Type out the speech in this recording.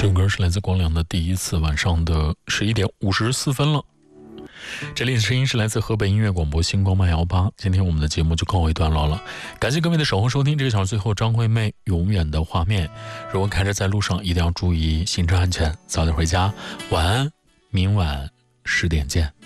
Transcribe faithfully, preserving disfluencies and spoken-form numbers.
这首歌是来自光良的第一次，晚上的十一点五十四分了。这里的声音是来自河北音乐广播星光慢摇吧。今天我们的节目就告一段落了，感谢各位的守候收听。这个小时最后，张惠妹永远的画面。如果开车在路上，一定要注意行车安全，早点回家，晚安，明晚十点见。